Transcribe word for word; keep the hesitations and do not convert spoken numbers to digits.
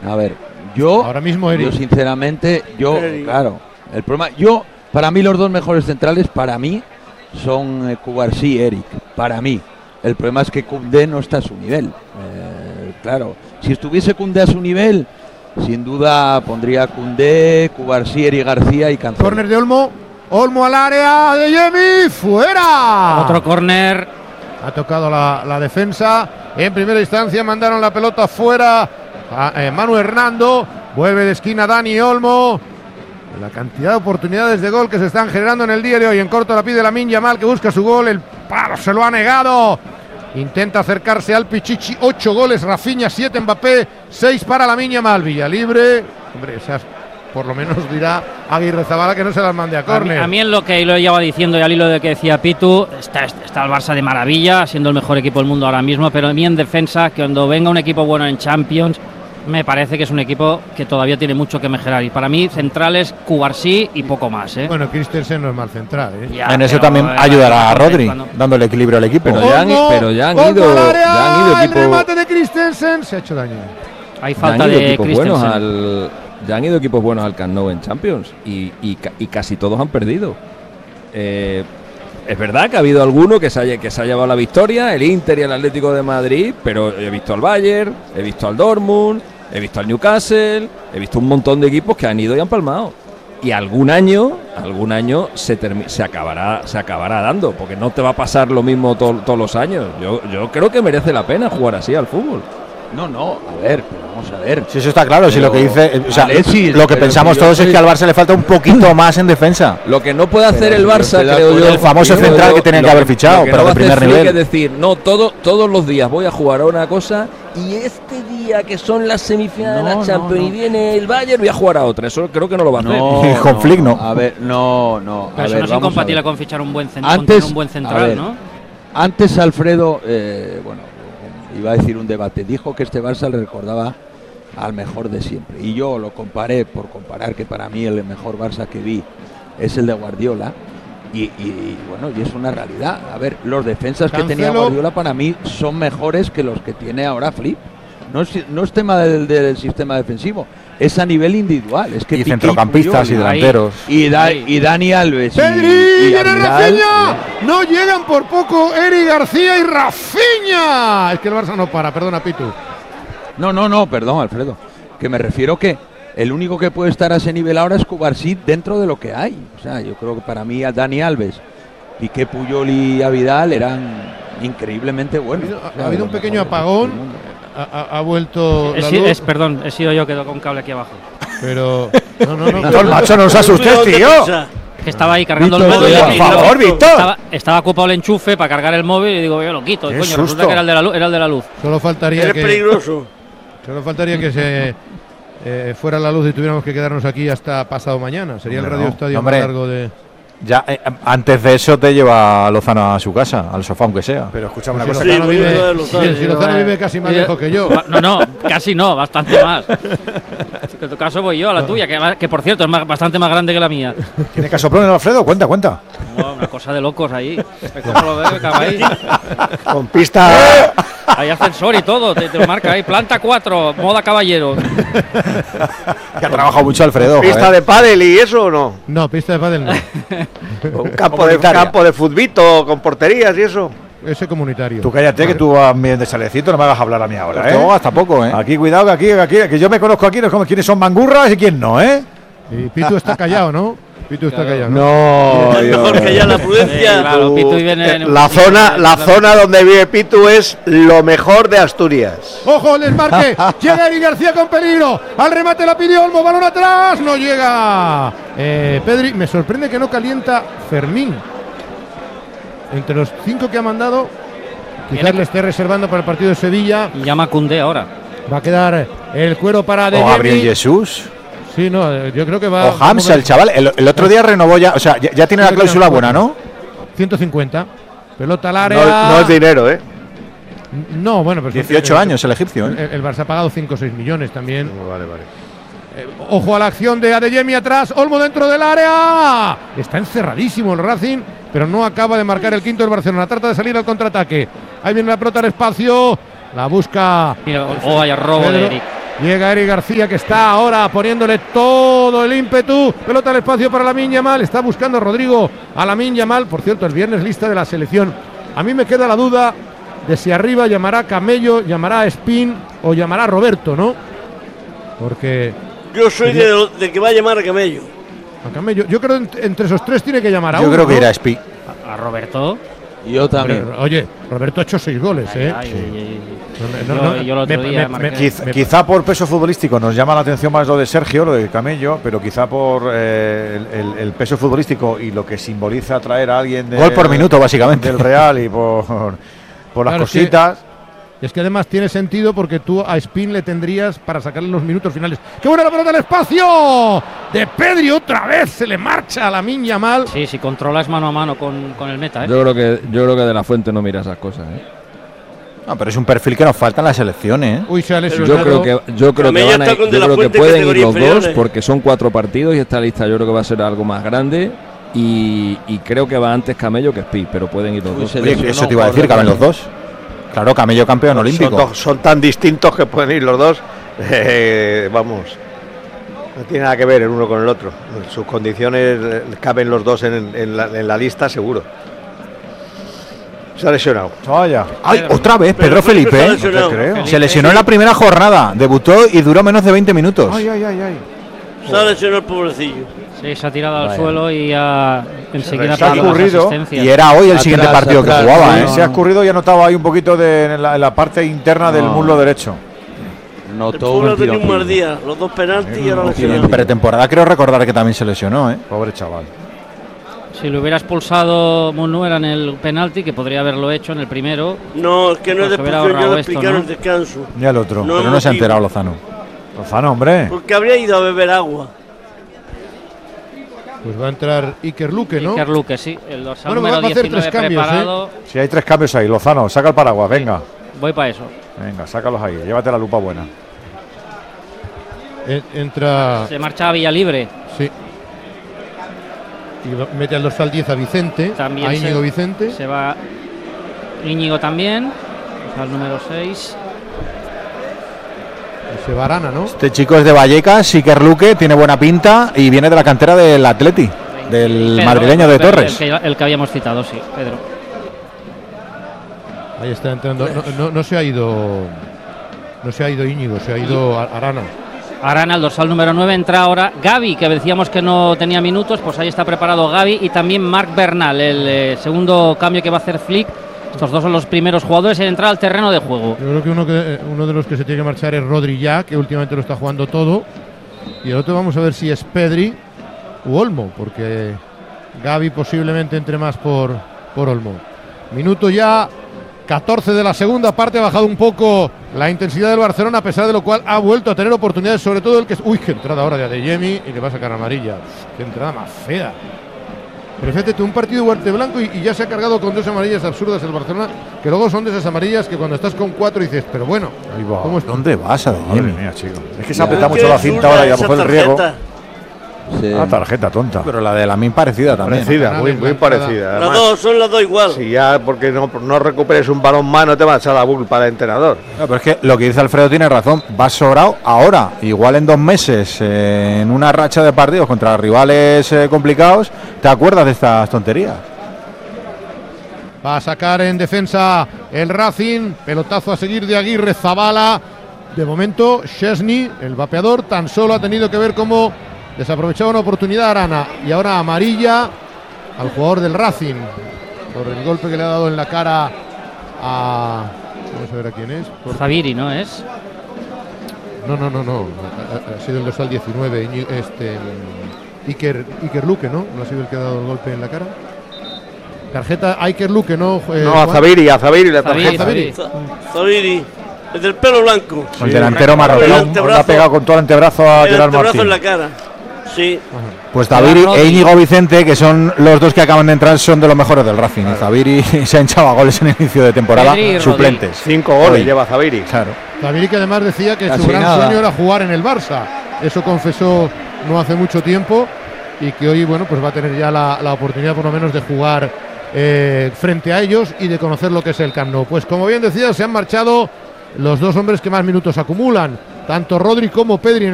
A ver, yo, ahora mismo Eric. yo sinceramente, yo, Eric. claro, el problema, yo, para mí los dos mejores centrales, para mí, son eh, Cubarsí y Eric, para mí. El problema es que Koundé no está a su nivel. Eh, claro, si estuviese Koundé a su nivel, sin duda pondría Koundé, Cubarsí, Eric García y Cancelo. Córner de Olmo, Olmo al área de Yemi, fuera. Otro córner. Ha tocado la, la defensa. En primera instancia mandaron la pelota fuera a eh, Manu Hernando. Vuelve de esquina Dani Olmo. La cantidad de oportunidades de gol que se están generando en el día de hoy. En corto la pide Lamine Yamal, que busca su gol. El palo se lo ha negado. Intenta acercarse al Pichichi. Ocho goles Rafinha, siete Mbappé, seis para Lamine Yamal. Villa libre. Hombre, esas por lo menos dirá Aguirre Zabala que no se las mande a córner. A, a mí en lo que lo lleva diciendo y al hilo de que decía Pitu, está, está el Barça de maravilla, siendo el mejor equipo del mundo ahora mismo, pero a mí en defensa, que cuando venga un equipo bueno en Champions, me parece que es un equipo que todavía tiene mucho que mejorar. Y para mí, centrales, Cubarsí y poco más, ¿eh? Bueno, Christensen no es mal central, ¿eh? Ya, en eso también eh, ayudará a Rodri, cuando... dándole equilibrio al equipo. Pero ya han, pero ya han ido, ya han ido equipos. El remate de Christensen se ha hecho daño. Hay falta de Christensen. Al, ya han ido equipos buenos al Camp Nou en Champions y, y, y casi todos han perdido. Eh, es verdad que ha habido alguno que se, haya, que se ha llevado la victoria, el Inter y el Atlético de Madrid, pero he visto al Bayern, he visto al Dortmund, he visto al Newcastle, he visto un montón de equipos que han ido y han palmado. Y algún año, algún año se, termi- se acabará, se acabará dando, porque no te va a pasar lo mismo to- todos los años. Yo, yo creo que merece la pena jugar así al fútbol. No, no, a ver, pero vamos a ver. Si eso está claro, si lo que dice, o sea, Alexis, lo que pensamos si todos soy... es que al Barça le falta un poquito más en defensa. Lo que no puede hacer pero el Barça, si creo yo, el famoso yo, central yo, que tenía lo, que haber fichado, que pero no de primer nivel. nivel. Es decir, no, todo, todos los días voy a jugar a una cosa y este día que son las semifinales no, de la Champions no, no. y viene el Bayern voy a jugar a otra. Eso creo que no lo va a hacer. No, El conflicto, no, ¿no? A ver, no, no. Pero a eso ver, no es vamos incompatible con fichar un buen, cent- antes, un buen central, ver, ¿no? Antes Alfredo, eh, bueno, iba a decir un debate, dijo que este Barça le recordaba al mejor de siempre. Y yo lo comparé, por comparar, que para mí el mejor Barça que vi es el de Guardiola. Y, y bueno, y es una realidad. A ver, los defensas Cancelo. que tenía Guardiola para mí son mejores que los que tiene ahora Flip. No es, no es tema del, del sistema defensivo, es a nivel individual. Es que Y Piqué centrocampistas y, Puyol, delanteros. y, da, y Dani Alves. Y, ¡Pedri! y ¡Viene Abidal, Rafinha! ¡No llegan por poco Eric García y Rafinha! Es que el Barça no para, perdona, Pitu. No, no, no, perdón, Alfredo. Que me refiero que el único que puede estar a ese nivel ahora es Cubarsí dentro de lo que hay. O sea, yo creo que para mí a Dani Alves, Piqué, Puyol y Abidal eran increíblemente buenos. Ha habido, O sea, ha habido un los pequeño mejores apagón. del mundo. Ha, ha, ha vuelto Es, la si- luz, es, perdón, he sido yo que con un cable aquí abajo. pero no, no, no. Víctor, macho, no os asustes, tío. Que estaba ahí cargando Víctor, el móvil. por y- favor, y- Víctor. Estaba, estaba ocupado el enchufe para cargar el móvil y digo, yo lo quito. Y Qué coño, susto. resulta que era el de la luz. Era el de la luz. Solo faltaría Eres que peligroso. solo faltaría que se eh, fuera la luz y tuviéramos que quedarnos aquí hasta pasado mañana. Sería Hombre, el radio no. estadio Hombre. más largo de. Ya eh, antes de eso te lleva Lozano a su casa, al sofá aunque sea. Pero escúchame una Si cosa. Sí, Lozano muy vive, bien lo de Lozano. si- si Lozano vive casi más Eh, lejos que yo. No, no, casi no, bastante más. En tu caso voy yo, a la tuya, que, que por cierto es más- bastante más grande que la mía. ¿Tiene casoplón el Alfredo? Cuenta, cuenta. No, una cosa de locos ahí. ¿Cómo lo ves, cabrón? Con pista. Hay ascensor y todo, te, te lo marca ahí. Planta cuatro, moda caballero. Que ha trabajado mucho Alfredo. ¿Pista joder. de pádel y eso o no? No, pista de pádel no. Un campo de, Comunitaria. campo de futbito con porterías y eso. Ese comunitario. Tú cállate, que tú vas bien de chalecito, no me hagas hablar a mí ahora, ¿eh? No, hasta poco, ¿eh? Aquí, cuidado, que aquí, aquí, que yo me conozco aquí, no es como quiénes son mangurras y quién no, ¿eh? Y Pitu está callado, ¿no? Pitu está callado, ¿no? No, Es yo- mejor que ya la Sí, prudencia. claro, Pitu vive en- en- La zona, la zona donde vive Pitu es lo mejor de Asturias. ¡Ojo, el desmarque! Llega Eric García con peligro. Al remate la pidió Olmo, balón atrás. No llega. Eh, Pedri, me sorprende que no calienta Fermín. Entre los cinco que ha mandado, quizás Viene- le esté reservando para el partido de Sevilla. Y llama Koundé ahora. Va a quedar el cuero para De O Gabriel Jemi. Jesús. Sí, no, eh, yo creo que va. O Hamza, el chaval. El, el otro día renovó ya, o sea, ya, ya tiene la cláusula buena, ¿no? ciento cincuenta. Pelota al No, área. no es dinero, ¿eh? No, bueno, pero dieciocho años el egipcio, El, ¿eh? el Barça ha pagado cinco o seis millones también. Vale, vale. Eh, ojo a la acción de Adeyemi atrás, Olmo dentro del área. Está encerradísimo el Racing, pero no acaba de marcar el quinto el Barcelona. Trata de salir al contraataque. Ahí viene la pelota al espacio. La busca. Mira, oh, vaya robo Pedro. de Eric. Llega Eric García, que está ahora poniéndole todo el ímpetu. Pelota al espacio para Lamine Yamal. Está buscando Rodrigo a Lamine Yamal. Por cierto, el viernes lista de la selección. A mí me queda la duda de si arriba llamará Camello, llamará Espín o llamará Roberto, ¿no? Porque... Yo soy de, de que va a llamar a Camello. A Camello. Yo creo que entre esos tres tiene que llamar a Yo uno, creo que ¿no? irá Espín. A, a Roberto. Yo también. Hombre, oye, Roberto ha hecho seis goles, Ay, ¿eh? ay, Sí. ay, ay. No, no, Yo- no, yo el otro me- día me- marqué. me- Quiz- me- quizá por peso futbolístico nos llama la atención más lo de Sergio, lo de Camello, pero quizá por eh, el, el- el peso futbolístico y lo que simboliza traer a alguien de- Gol por minuto, básicamente. Pues del Real y por, por las Claro, es que- cositas. Es que además tiene sentido porque tú a Spin le tendrías para sacarle los minutos finales. ¡Qué buena la pelota al espacio! De Pedri otra vez se le marcha a Lamine Yamal. Sí, si controlas mano a mano con, con el meta, ¿eh? Yo creo que yo creo que De La Fuente no mira esas cosas. ¿eh? No, pero es un perfil que nos falta en las selecciones. ¿eh? Uy, se ha Yo lesionado. creo que yo creo que Camello van a está ir- con De yo La creo que Fuente pueden ir categoría los dos inferiores. porque son cuatro partidos y esta lista yo creo que va a ser algo más grande y, y creo que va antes Camello que Spi, pero pueden ir los Uy, dos. se Oye, lesionó eso te un iba a decir, jugador caben de- los dos. Claro, Camello campeón Son, olímpico. dos- son tan distintos que pueden ir los dos. eh, vamos, no tiene nada que ver el uno con el otro. Sus condiciones eh, caben los dos en, en la, en la lista, seguro. Se ha lesionado. Vaya. Ay, Pedro. otra vez, Pedro Pedro Felipe Felipe. se ha lesionado. No te creo. Felipe. Se lesionó en la primera jornada, debutó y duró menos de veinte minutos. Ay, ay, ay, ay. Se ha lesionado el pobrecillo. Sí, se ha tirado al Vaya. suelo y ha enseguida Se ha perdido las ocurrido asistencias. y era hoy el Atrás, siguiente partido atrás, que jugaba, sí, ¿eh? no, Se ha no. escurrido y ha notado ahí un poquito de, en, la, en la parte interna del No. muslo derecho. El Notó pueblo ha un tenido un mal tirón. día. Los dos penaltis y ahora En lesionado. pretemporada creo recordar que también se lesionó, ¿eh? Pobre chaval. Si lo hubiera expulsado Munuera en el penalti, que podría haberlo hecho en el primero. No, es que no es de Pues hubiera expulsión, ya ahorrado lo esto, explicaron ¿no? el descanso. Y el otro, No pero no se ha motivo. enterado Lozano. Lozano, hombre. Porque habría ido a beber agua. Pues va a entrar Iker Luque, ¿no? Iker Luque, sí, el dorsal Bueno, va- número va a hacer diecinueve tres cambios, preparado. Si hay tres cambios ahí, Lozano, saca el paraguas, venga. Voy para eso. Venga, sácalos ahí, llévate la lupa buena. En- entra. Se marcha a Villalibre. Sí. Y va- mete al dorsal diez a Vicente. También a Íñigo se- Vicente. Se va Íñigo también. Dorsal número seis. Y se va Arana, ¿no? Este chico es de Vallecas, Iker Luque, tiene buena pinta y viene de la cantera del Atleti, del Pedro, madrileño de Pedro, Torres. El que, el que habíamos citado, sí, Pedro. Ahí está entrando. No, no- no se ha ido. No se ha ido Íñigo, se ha ido a- Arana. Arana, el dorsal número nueve, entra ahora Gavi, que decíamos que no tenía minutos, pues ahí está preparado Gavi y también Marc Bernal, el eh, segundo cambio que va a hacer Flick. Estos dos son los primeros jugadores en entrar al terreno de juego. Yo creo que uno, que uno de los que se tiene que marchar es Rodri ya, que últimamente lo está jugando todo. Y el otro vamos a ver si es Pedri u Olmo, porque Gavi posiblemente entre más por, por Olmo. Minuto ya catorce de la segunda parte, ha bajado un poco la intensidad del Barcelona, a pesar de lo cual ha vuelto a tener oportunidades, sobre todo el que... Uy, qué entrada ahora de Adeyemi y le va a sacar amarilla. Uf, qué entrada más fea. Pero fíjate, un partido guante blanco y, y ya se ha cargado con dos amarillas absurdas el Barcelona, que luego son de esas amarillas que cuando estás con cuatro dices, pero bueno, Ahí va. ¿cómo está? ¿Dónde vas, Madre Adeyemi? mía, chico. Es que se ha Ya. apretado Es mucho que la es cinta una ahora y a lo esa mejor el riego. tarjeta. Sí. Ah, tarjeta tonta. Pero la de la min parecida también. Parecida, Canales, muy, la muy entrada. parecida. Las Además, dos, son las dos igual. si ya porque no, no recuperes un balón más, no te va a echar la culpa al entrenador. No, pero es que lo que dice Alfredo tiene razón. Vas sobrado ahora. Igual en dos meses, eh, en una racha de partidos contra rivales eh, complicados, te acuerdas de estas tonterías. Va a sacar en defensa el Racing. Pelotazo a seguir de Aguirre, Zabala. De momento, Szczesny, el vapeador, tan solo ha tenido que ver cómo desaprovechaba una oportunidad Arana. Y ahora amarilla al jugador del Racing por el golpe que le ha dado en la cara a... Vamos a ver a quién es. Por- Zaviri, ¿no es? No, no, no, no. Ha, ha- ha sido el dorsal diecinueve. Iñi- Este, mm, Iker, Iker Luque, ¿no? No ha sido el que ha dado el golpe en la cara. Tarjeta a Iker Luque, ¿no? eh, No, a Juan? Zaviri, a Zaviri la Zaviri, tarjeta. Zaviri. Za- Zaviri, el del pelo blanco. El delantero Con el marroquí antebrazo. le ha pegado con todo el antebrazo a El Gerard antebrazo Martín. en la cara. Sí. Pues Zaviri Rodri. e Íñigo Vicente, que son los dos que acaban de entrar, son de los mejores del Racing. Y Zaviri se ha hinchado a goles en el inicio de temporada, Pedri y Rodri. suplentes. Cinco goles Hoy. lleva Zaviri. Claro. Zaviri, que además decía que Casi su gran nada. sueño era jugar en el Barça. Eso confesó no hace mucho tiempo y que hoy, bueno, pues va a tener ya la, la oportunidad por lo menos de jugar eh, frente a ellos y de conocer lo que es el Camp Nou. Pues como bien decía, se han marchado los dos hombres que más minutos acumulan. tanto Rodri como Pedri en